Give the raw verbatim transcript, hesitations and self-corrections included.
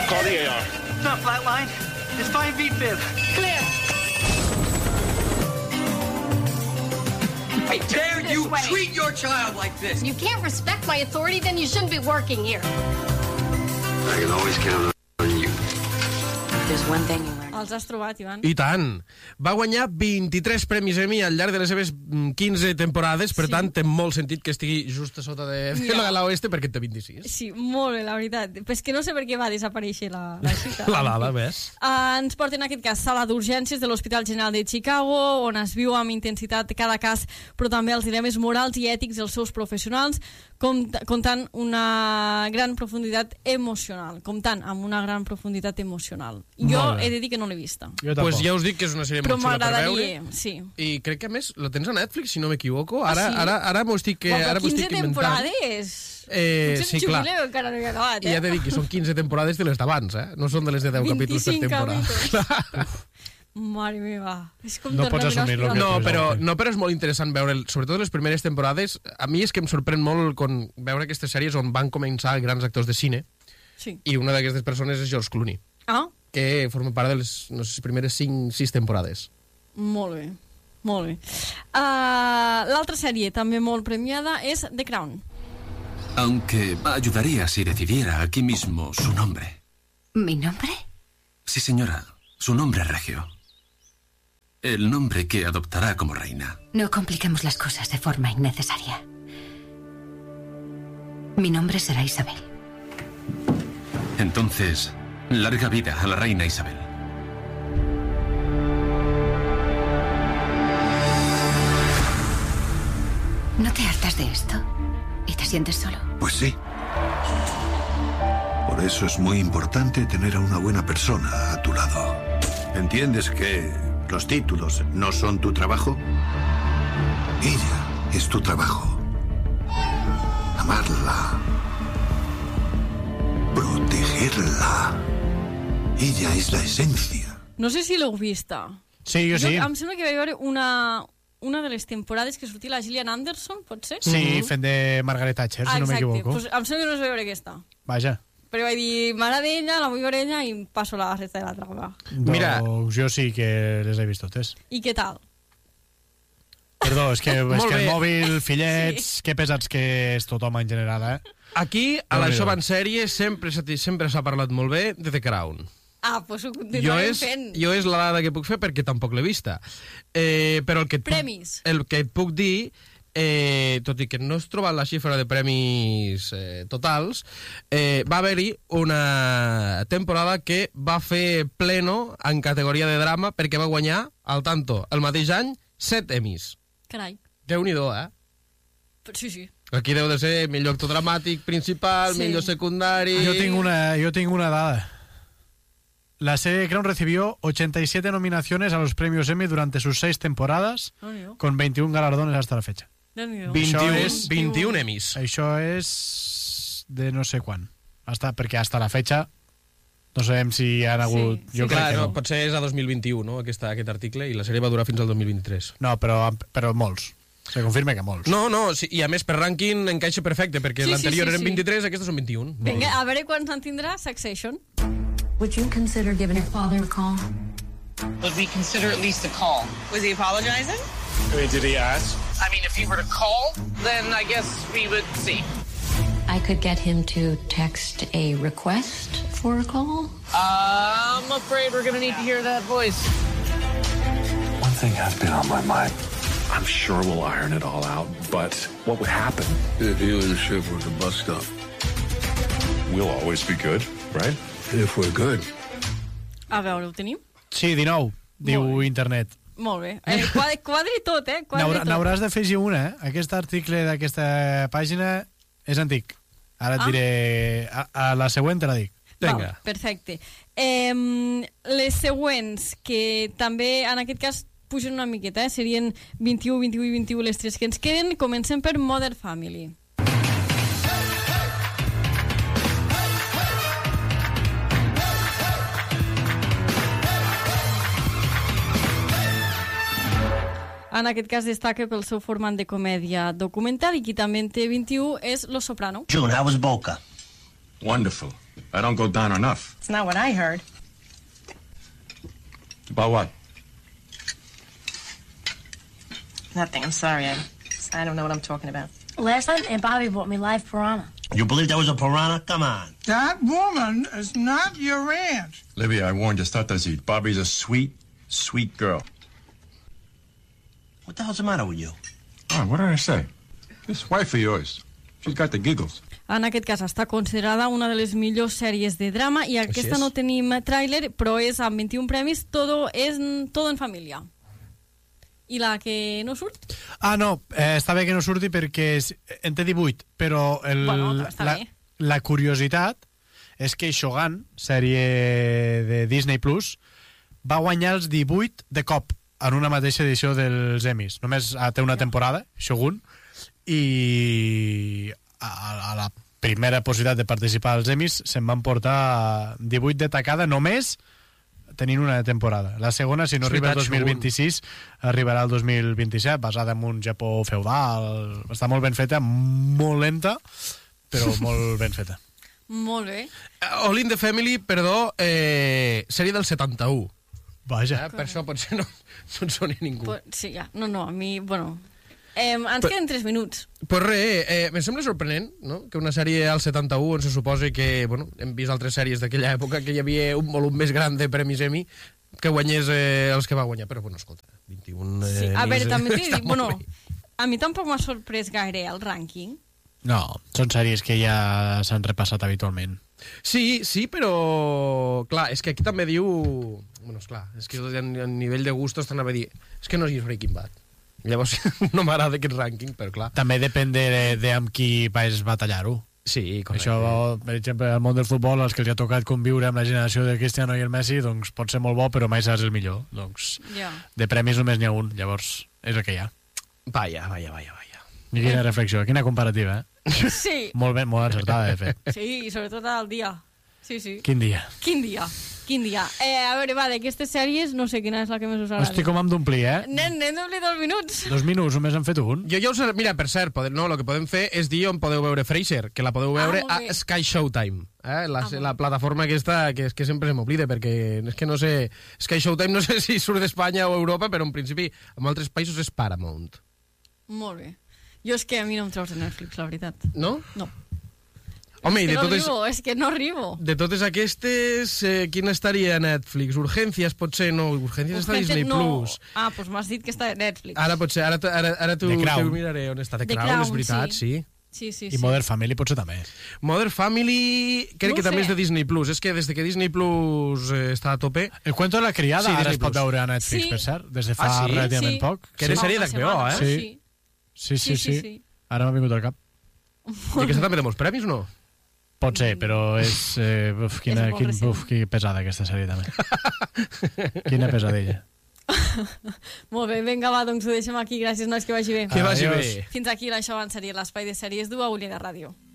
Call the A R. It's not flatline. It's five V fib. Clear. I dare you treat your child like this. You can't respect my authority, then you shouldn't be working here. I can always count on you. There's one thing you learn. Els has trobat, Ivan? I tant. Va guanyar vint-i-tres premis Emmy al llarg de les seves quinze temporades, per Sí. tant, té molt sentit que estigui just a sota de, de Ja. la gala oeste, perquè en té vint-i-sis. Sí, molt bé, la veritat. Però és que no sé per què va desaparèixer la, la xica. La Lala, ves? Uh, ens porten en aquest cas sala d'urgències de l'Hospital General de Chicago, on es viu amb intensitat cada cas, però també els dilemes morals i ètics dels seus professionals, com, comptant una gran profunditat emocional, comptant amb una gran profunditat emocional. Jo Molt bé. he de dir que no l'he vista. Doncs pues ja us dic que és una sèrie Però molt xula per veure. m'agradaria, sí. I crec que, a més, la tens a Netflix, si no m'equivoco. Ara, Ah, sí? ara, ara m'ho estic, Uau, però ara m'ho quinze estic inventant. temporades! Eh, Potser sí, em clar. jubileu, encara no he acabat, I eh? ja t'he dit que són quinze temporades de les d'abans, eh? No són de les de deu capítols per vint-i-cinc temporada. capítols. Mare meva. És com No tornar pots a mirar assumir lo els que- No, finals. però, no, però és molt interessant veure, sobretot les primeres temporades. A mi és que em sorprèn molt con veure aquestes sèries on van començar grans actors de cine, Sí. i una d'aquestes persones és George Clooney, Ah, que forma part de les, no sé, les primeres cinc sis temporades. molt bé. Molt bé. Uh, L'altra sèrie, també molt premiada, és The Crown. Aunque ayudaría si decidiera aquí mismo su nombre. ¿Mi nombre? Sí, señora, su nombre regio. El nombre que adoptará como reina. No compliquemos las cosas de forma innecesaria. Mi nombre será Isabel. Entonces, larga vida a la reina Isabel. ¿No te hartas de esto? ¿Y te sientes solo? Pues sí. Por eso es muy importante tener a una buena persona a tu lado. ¿Entiendes que los títulos no son tu trabajo? Ella es tu trabajo. Amarla. Protegerla. Ella es la esencia. No sé si l'heu vista. Sí, jo sí. Em sembla que vaig veure una, una de les temporades que sortia la Gillian Anderson, pot ser? Sí, fent de Margaret Thatcher, si ah, no exacte. m'equivoco. Pues em sembla que no es va veure aquesta. Vaja. Però vaig dir, mare d'ella, la vull veure ella i em passo la resta de la trama. Mira. Doncs jo sí que les he vist totes. I què tal? Perdó, és que, és Molt que el bé. mòbil, fillets, sí. Que pesats que és tothom en general, eh? Aquí, a la Déu-n'hi-do. Jove en Sèrie, sempre s'ha sempre s'ha parlat molt bé de The Crown. Ah, doncs ho Jo continuarem és, fent. jo és la dada que puc fer perquè tampoc l'he vista. Eh, però el que, et puc, Premis. el que et puc dir, eh, tot i que no has trobat la xifra de premis eh, totals, eh, va haver-hi una temporada que va fer pleno en categoria de drama perquè va guanyar, al tanto, el mateix any, set Emmys. Carai. Déu-n'hi-do, eh? Sí, sí. Aquí deu de ser millor actor dramàtic principal, Sí. millor secundari... Yo tengo una, yo tengo una dada. La serie Crown recibió ochenta y siete nominaciones a los premios Emmy durante sus seis temporadas, Oh, no. con veintiún galardones hasta la fecha. Déu-n'hi-do. vint-i-un, Això és- vint-i-un Emmys. Això és de no sé quan. Hasta, perquè hasta la fecha no sabem si han hagut... Sí, jo sí. crec Clar, que no, no. potser és a dos mil vint-i-u, no?, aquesta, aquest article, i la sèrie va durar fins al dos mil vint-i-tres. No, però, però molts. Se confirma que molts. No, no, sí, i a més per rànquing encaixa perfecte, perquè Sí, sí, l'anterior sí, eren sí. vint-i-tres, aquestes són vint-i-un. Vinga, a veure quants en tindrà Succession. Would you consider giving your father a call? Would we consider at least a call? Was he apologizing? I mean, did he ask? I mean, if he were to call, then I guess we would see. I could get him to text a request for a call. Uh, I'm afraid we're gonna need to hear that voice. One thing has been on my mind. I'm sure we'll iron it all out, but what would happen? If you and Shiv were to bust up, We'll always be good, right? if we're good. A veure, ho tenim? Sí, dinou, diu Molt bé. internet. Molt bé. Eh, quadri, quadri tot, eh? Quadri N'haurà- tot. N'hauràs d'afegir una, eh? Aquest article d'aquesta pàgina és antic. Ara et Ah. diré... A, a la següent te la dic. Vinga. Val, perfecte. Eh, les següents, que també en aquest cas pugen una miqueta, eh? Serien vint-i-u, vint-i-u i vint-i-u les tres que ens queden. Comencem per Modern Family. En aquest cas destaca pel seu format de comèdia documental i qui també en té vint-i-u és Los Soprano. June, how was Boca? Wonderful. I don't go down enough. It's not what I heard. About what? Nothing. I'm sorry. I, I don't know what I'm talking about. Last night, Aunt Bobby bought me live piranha. You believe that was a piranha? Come on. That woman is not your aunt. Libby, I warned you, start to eat. Bobby's a sweet, sweet girl. What the hell's the matter with you? Oh, what did I say? This wife of yours, she's got the giggles. En aquest cas està considerada una de les millors sèries de drama i aquesta no tenim tràiler, però és amb vint-i-un premis, todo, és, todo en família. I la que no surt? Ah, no, eh, està bé que no surti perquè és, en té divuit, però el, bueno, la, la curiositat és que Shogun, sèrie de Disney Plus, va guanyar els divuit de cop en una mateixa edició dels Emmys. Només té una temporada, Shogun, i a, a la primera possibilitat de participar als Emmys se'n van portar divuit de tacada només tenint una temporada. La segona, si no arriba el dos mil vint-i-sis, arribarà el dos mil vint-i-set, basada en un Japó feudal. Està molt ben feta, molt lenta, però molt ben feta. Molt bé. All in the Family, perdó, eh, sèrie del setanta-u. Vaja. Eh, per això potser no, no en soni ningú. Pues, sí, ja. No, no, a mi, bueno... Eh, ens Però, queden tres minuts. Pues res, eh, em sembla sorprenent, no?, que una sèrie al setanta-u on se suposa que, bueno, hem vist altres sèries d'aquella època que hi havia un volum més gran de premis Emmy que guanyés eh, els que va guanyar, però bueno, escolta, vint-i-un... Eh, Sí, a veure, també t'he dit, bueno, bé. a mi tampoc m'ha sorprès gaire el rànquing. No, són sèries que ja s'han repassat habitualment. Sí, sí, però... Clar, és que aquí també diu... Bueno, esclar, és que a nivell de gustos t'anava a dir... És que no és Breaking Bad. Llavors no m'agrada aquest rànquing, però clar... També depèn de, de amb qui vas batallar-ho. Sí, correcte. Això, per exemple, al món del futbol, els que els ha tocat conviure amb la generació del Cristiano i el Messi, doncs pot ser molt bo, però mai seràs el millor. Doncs ja. De premis només n'hi ha un, llavors és el que hi ha. Vaja, vaja, vaja, vaja. I quina reflexió, quina comparativa, eh? Sí. Molt ben, molt encertada, de fet. Sí, i sobretot al dia. Sí, sí. Quin dia? Quin dia? Quin dia? Eh, a veure, va, d'aquestes sèries, no sé quina és la que més us agrada. Hosti, com hem d'omplir, eh? N'hem d'omplir dos minuts. Dos minuts, només hem fet un. Jo ja us... Mira, per cert, podem, no, el que podem fer és dir on podeu veure Frasier, que la podeu veure ah, a Sky Showtime, eh? la, ah, la plataforma aquesta que, que sempre se m'oblida, perquè és que no sé... Sky Showtime no sé si surt d'Espanya o Europa, però en principi en altres països és Paramount. Molt bé. Jo és que a mi no em treus de Netflix, la veritat. No? No. Home, és, i de que no totes, arribo, és que no arribo. De totes aquestes, eh, quina estaria a Netflix? Urgències, potser no. Urgències està a Disney no. Plus. Ah, doncs m'has dit que està a Netflix. Ara potser, ara, ara, ara tu, tu miraré on està. The, The Crown, Crown, és veritat, sí. Sí, sí, I sí. Modern Family potser també. Modern Family crec No que sé. també és de Disney Plus. És que des de que Disney Plus eh, està a tope... El cuento de la criada Sí, ara Disney es pot Plus. veure a Netflix, Sí. per cert, des de fa Ah, sí? relativament Sí. poc. Que era Fa sèrie una d'H B O, setmana, eh? Sí. Sí, sí, sí. sí. Ara m'ha vingut al cap. I aquesta també té molts premis, no? Pot ser, però és... Eh, uf, quina, És molt quin, recent. uf, que pesada aquesta sèrie, també. Quina pesadella. Molt bé, vinga, va, doncs ho deixem aquí. Gràcies, nois, que vagi bé. Que vagi Adiós. bé. Fins aquí l'Això en sèrie, l'espai de sèries d'U A Ullera Ràdio.